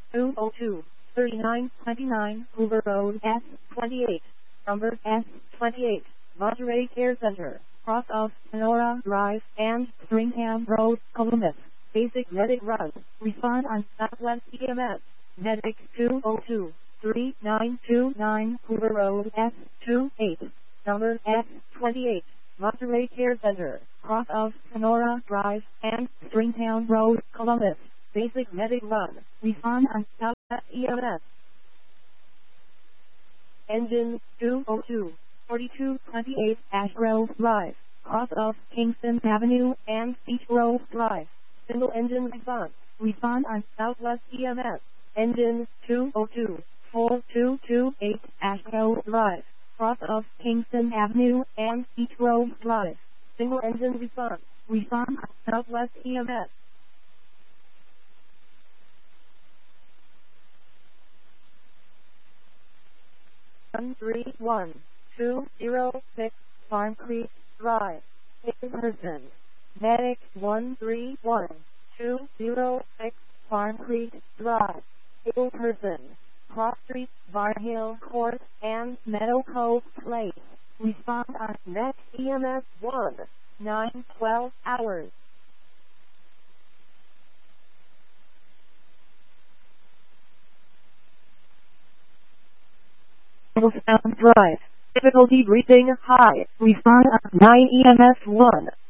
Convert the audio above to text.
202 3929 Hoover Road S28. Number S28. Monterey Care Center, cross of Sonora Drive and Stringham Road, Columbus. Basic medic run. Refund on Southwest EMS. Medic 202 3929 Hoover Road S28. Number S28. Monterey Care Center, cross of Sonora Drive and Stringham Road, Columbus. Basic medic run. Refund on Southwest EMS. Engine 202 4228 Ash Grove Drive, cross of Kingston Avenue and Beach Grove Drive. Single engine response. Refund on Southwest EMS. Engine 202 4228 Ash Grove Drive, cross of Kingston Avenue and Beach Grove Drive. Single engine response. Refund on Southwest EMS. One 206 Farm Creek Drive, Person. Medic 131206 Farm Creek Drive, Person. Cross Street, Bar Hill Court, and Meadow Cove Place. Respond on next EMS 1, 9-12 hours. Sound Drive. Difficulty breathing high. Respond on 9 EMS 1.